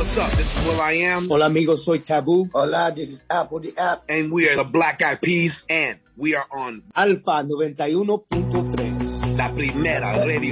what's up? This is will.i.am. Hola amigos, soy Taboo. Hola, this is Apple the App. And we are the Black Eyed Peas, and we are on Alfa 91.3. La Primera Radio